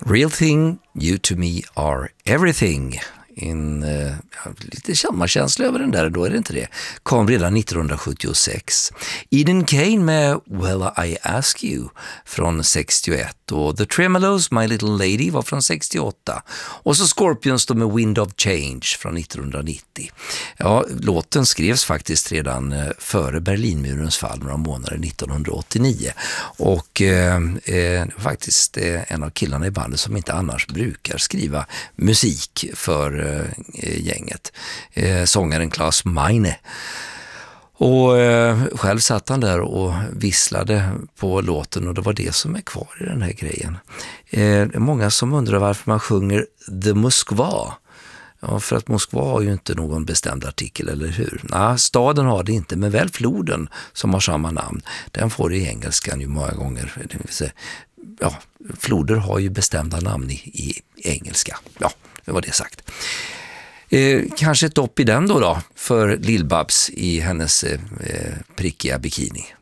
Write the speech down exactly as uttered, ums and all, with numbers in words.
Real thing, you to me are everything. En, uh, lite samma över den där, då är det inte det. Kom redan nittonhundrasjuttiosex. Eden Kane med Well I Ask You från sextioett, och The Tremolos, My Little Lady var från sextioåtta, och så Scorpions då med Wind of Change från nittonhundranittio. Ja, låten skrevs faktiskt redan uh, före Berlinmurens fall, några månader nittonhundraåttionio, och uh, uh, faktiskt uh, en av killarna i bandet som inte annars brukar skriva musik för gänget, eh, sångaren Klaus Meine. Och eh, själv satt han där och visslade på låten, och det var det som är kvar i den här grejen. Eh, det är många som undrar varför man sjunger The Moskva. Ja, för att Moskva har ju inte någon bestämd artikel, eller hur? Nej, staden har det inte, men väl floden som har samma namn. Den får det i engelskan ju många gånger. Det vill säga, ja, floder har ju bestämda namn i, i engelska. Ja, det var det sagt. Eh, kanske ett dopp i den då, då för Lill-Babs i hennes eh, prickiga bikini.